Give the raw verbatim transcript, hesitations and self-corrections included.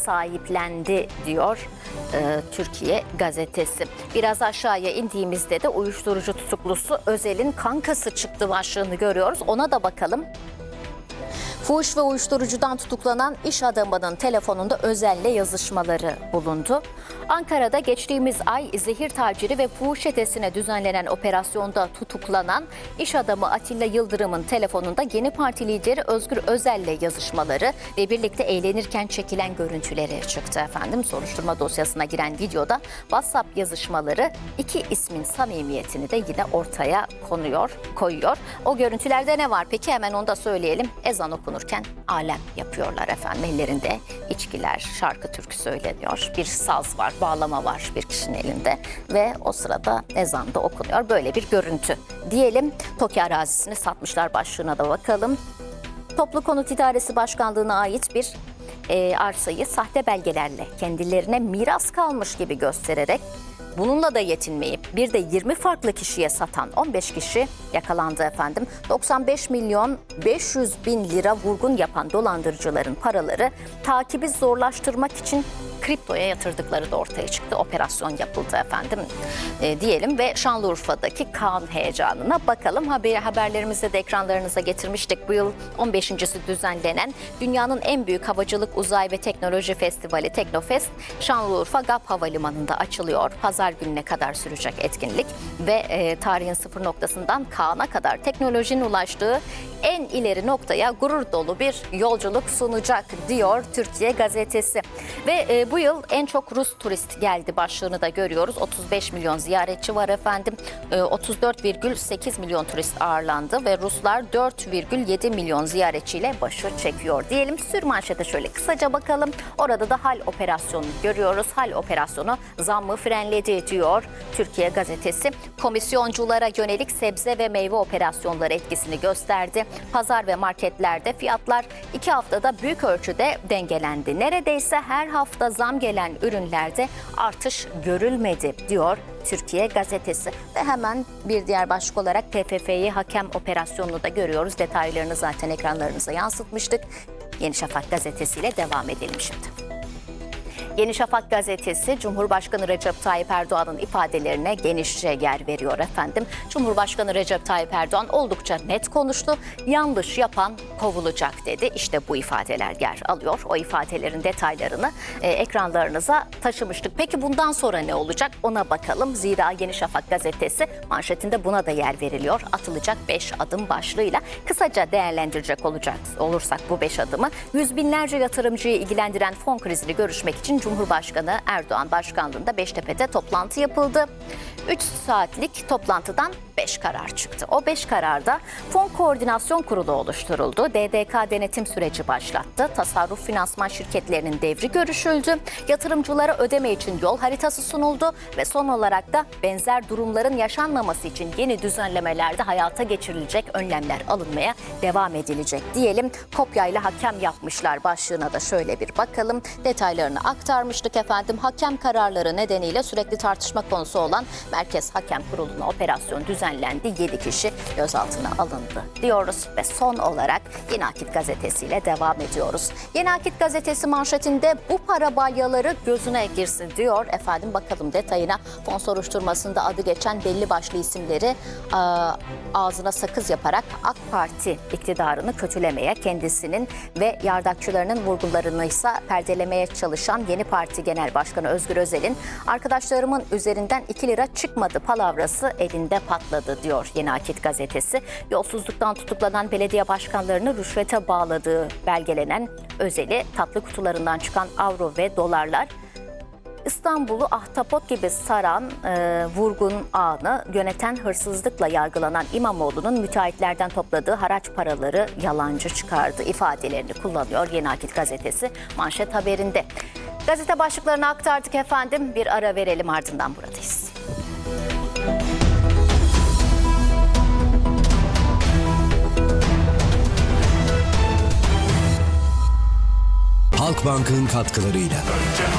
sahiplendi diyor e, Türkiye Gazetesi. Biraz aşağıya indiğimizde de uyuşturucu tutuklusu Özel'in kankası çıktı başlığını görüyoruz. Ona da bakalım. Fuhuş ve uyuşturucudan tutuklanan iş adamının telefonunda Özel'le yazışmaları bulundu. Ankara'da geçtiğimiz ay zehir taciri ve fuhuş çetesine düzenlenen operasyonda tutuklanan iş adamı Atilla Yıldırım'ın telefonunda Yeni Parti lideri Özgür Özel'le yazışmaları ve birlikte eğlenirken çekilen görüntüleri çıktı efendim. Soruşturma dosyasına giren videoda WhatsApp yazışmaları iki ismin samimiyetini de yine ortaya konuyor, koyuyor. O görüntülerde ne var peki? Hemen onu da söyleyelim. Ezan okunurken alem yapıyorlar efendim. Ellerinde içkiler, şarkı türkü söyleniyor. Bir saz var, bağlama var bir kişinin elinde ve o sırada ezan da okunuyor. Böyle bir görüntü diyelim. TOKİ arazisini satmışlar başlığına da bakalım. Toplu Konut İdaresi Başkanlığı'na ait bir e, arsayı sahte belgelerle kendilerine miras kalmış gibi göstererek bununla da yetinmeyip bir de yirmi farklı kişiye satan on beş kişi yakalandı efendim. doksan beş milyon beş yüz bin lira vurgun yapan dolandırıcıların paraları takibi zorlaştırmak için kriptoya yatırdıkları da ortaya çıktı. Operasyon yapıldı efendim e, diyelim ve Şanlıurfa'daki Kaan heyecanına bakalım. Haber, haberlerimizde de ekranlarınıza getirmiştik. Bu yıl on beşincisi düzenlenen dünyanın en büyük havacılık, uzay ve teknoloji festivali Teknofest Şanlıurfa G A P Havalimanı'nda açılıyor. Pazar gününe kadar sürecek etkinlik ve e, tarihin sıfır noktasından Kaan'a kadar teknolojinin ulaştığı en ileri noktaya gurur dolu bir yolculuk sunacak diyor Türkiye Gazetesi. Ve e, bu yıl en çok Rus turist geldi başlığını da görüyoruz. otuz beş milyon ziyaretçi var efendim. E, otuz dört virgül sekiz milyon turist ağırlandı ve Ruslar dört virgül yedi milyon ziyaretçiyle başı çekiyor diyelim. Sürmanşete şöyle kısaca bakalım. Orada da hal operasyonu görüyoruz. Hal operasyonu zammı frenledi diyor Türkiye Gazetesi. Komisyonculara yönelik sebze ve meyve operasyonları etkisini gösterdi. Pazar ve marketlerde fiyatlar iki haftada büyük ölçüde dengelendi. Neredeyse her hafta zam gelen ürünlerde artış görülmedi diyor Türkiye Gazetesi. Ve hemen bir diğer başlık olarak T F F'yi hakem operasyonunu da görüyoruz. Detaylarını zaten ekranlarınıza yansıtmıştık. Yeni Şafak gazetesiyle devam edelim şimdi. Yeni Şafak gazetesi Cumhurbaşkanı Recep Tayyip Erdoğan'ın ifadelerine genişçe yer veriyor efendim. Cumhurbaşkanı Recep Tayyip Erdoğan oldukça net konuştu. Yanlış yapan kovulacak dedi. İşte bu ifadeler yer alıyor. O ifadelerin detaylarını e, ekranlarınıza taşımıştık. Peki bundan sonra ne olacak? Ona bakalım. Zira Yeni Şafak gazetesi manşetinde buna da yer veriliyor. Atılacak beş adım başlığıyla kısaca değerlendirecek olacak olursak bu beş adımı yüz binlerce yatırımcıyı ilgilendiren fon krizini görüşmek için Cumhurbaşkanı Erdoğan başkanlığında Beştepe'de toplantı yapıldı. üç saatlik toplantıdan beş karar çıktı. O beş kararda Fon Koordinasyon Kurulu oluşturuldu. D D K denetim süreci başlattı. Tasarruf finansman şirketlerinin devri görüşüldü. Yatırımcılara ödeme için yol haritası sunuldu ve son olarak da benzer durumların yaşanmaması için yeni düzenlemelerde hayata geçirilecek önlemler alınmaya devam edilecek diyelim. Kopyayla hakem yapmışlar başlığına da şöyle bir bakalım. Detaylarını aktarmıştık efendim. Hakem kararları nedeniyle sürekli tartışma konusu olan Merkez Hakem Kurulu'na operasyon düzenlendi. yedi kişi gözaltına alındı diyoruz ve son olarak Yeni Akit gazetesiyle devam ediyoruz. Yeni Akit gazetesi manşetinde bu para balyaları gözüne girsin diyor. Efendim bakalım detayına. Fon soruşturmasında adı geçen belli başlı isimleri ağzına sakız yaparak AK Parti iktidarını kötülemeye, kendisinin ve yardakçılarının vurgularını ise perdelemeye çalışan Yeni Parti Genel Başkanı Özgür Özel'in arkadaşlarımın üzerinden iki lira çıkmadı palavrası elinde patladı diyor Yeni Akit gazetesi. Yolsuzluktan tutuklanan belediye başkanlarını rüşvete bağladığı belgelenen Özel'i tatlı kutularından çıkan avro ve dolarlar İstanbul'u ahtapot gibi saran e, vurgun ağını yöneten hırsızlıkla yargılanan İmamoğlu'nun müteahhitlerden topladığı haraç paraları yalancı çıkardı ifadelerini kullanıyor Yeni Akit gazetesi manşet haberinde. Gazete başlıklarını aktardık efendim. Bir ara verelim, ardından buradayız. Halkbank'ın katkılarıyla.